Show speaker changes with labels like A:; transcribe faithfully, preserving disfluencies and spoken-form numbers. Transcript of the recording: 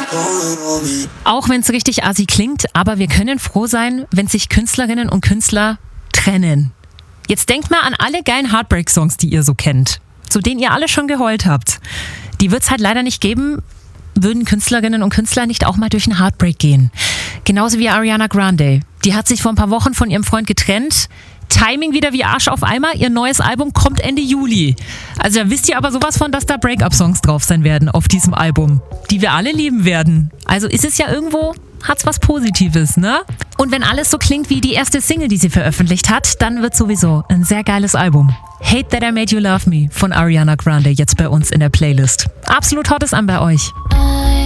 A: Auch wenn es richtig assi klingt, aber wir können froh sein, wenn sich Künstlerinnen und Künstler trennen. Jetzt denkt mal an alle geilen Heartbreak-Songs, die ihr so kennt, zu denen ihr alle schon geheult habt. Die wird es halt leider nicht geben, würden Künstlerinnen und Künstler nicht auch mal durch einen Heartbreak gehen. Genauso wie Ariana Grande. Die hat sich vor ein paar Wochen von ihrem Freund getrennt. Timing wieder wie Arsch auf Eimer. Ihr neues Album kommt Ende Juli. Also da wisst ihr aber sowas von, dass da Break-up-Songs drauf sein werden auf diesem Album, die wir alle lieben werden. Also ist es ja irgendwo, hat's was Positives, ne? Und wenn alles so klingt wie die erste Single, die sie veröffentlicht hat, dann wird sowieso ein sehr geiles Album. Hate That I Made You Love Me von Ariana Grande jetzt bei uns in der Playlist. Absolut hottes an bei euch.